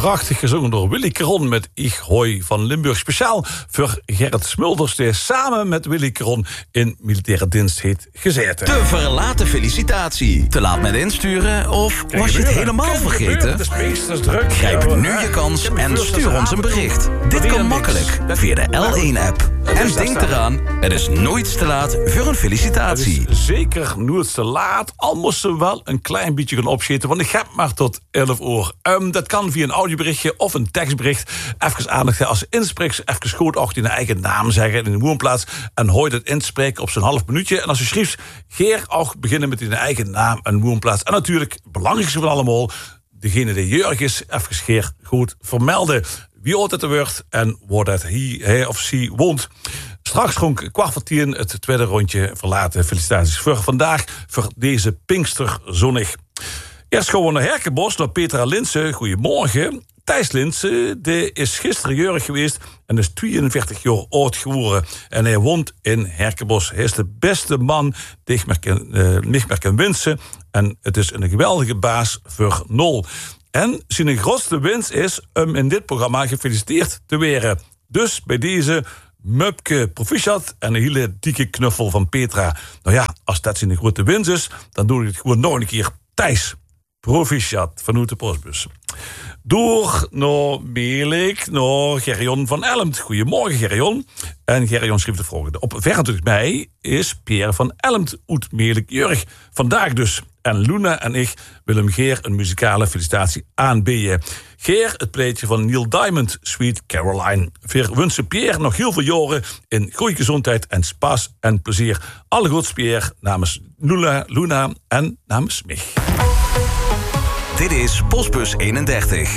prachtig gezongen door Willy Caron met Ich Hoi van Limburg. Speciaal voor Gerrit Smulders, die samen met Willy Caron in militaire dienst heeft gezeten. De verlaten felicitatie. Te laat met insturen of was je het helemaal vergeten? Grijp nu je kans en stuur ons een bericht. Dit kan makkelijk via de L1-app. En denk eraan, het is nooit te laat voor een felicitatie. Het is zeker nooit te laat, al moest ze wel een klein beetje gaan opschieten, want ik heb maar tot 11 uur. Dat kan via een audioberichtje of een tekstbericht. Even aandacht als je inspreekt, even goed ook in eigen naam zeggen in de woonplaats en hoor je het inspreken op zo'n half minuutje. En als je schrijft, geer ook beginnen met in eigen naam en woonplaats. En natuurlijk, het belangrijkste van allemaal, degene die jurg is, even scheer goed vermelden. Wie oud het wordt en waar dat hij of zij woont. Straks schonk 9:15 het tweede rondje verlaten. Felicitaties voor vandaag, voor deze Pinksterzonnig. Eerst gewoon naar Herkenbos, naar Petra Linse. Goedemorgen. Thijs Linse, die is gisteren jeurig geweest en is 42 jaar oud geworden. En hij woont in Herkenbos. Hij is de beste man die ik maar kan wensen. En het is een geweldige baas voor 0. En zijn grootste winst is om in dit programma gefeliciteerd te worden. Dus bij deze Mupke proficiat en een hele dikke knuffel van Petra. Nou ja, als dat zijn grote winst is, dan doe ik het gewoon nog een keer. Thijs, proficiat vanuit de postbus. Door naar Melik, naar Gerjon van Elmt. Goedemorgen, Gerjon. En Gerjon schreef de volgende. Op 24 mei is Pierre van Elmt uit Melik jurg. Vandaag dus. En Luna en ik willen Geer een muzikale felicitatie aanbieden. Geer, het pleetje van Neil Diamond, Sweet Caroline. We wensen Pierre nog heel veel jaren in goede gezondheid en spas en plezier. Alle goeds, Pierre, namens Luna en namens mij. Dit is Postbus 31.